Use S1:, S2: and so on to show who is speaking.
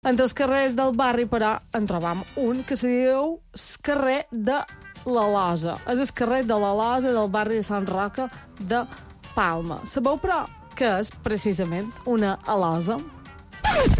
S1: Entre els carrers del barri, però, en trobam un que se diu carrer de la Losa. És el carrer de la Losa del barri de Sant Roca de Palma. Sabeu, però, què és precisament una alosa?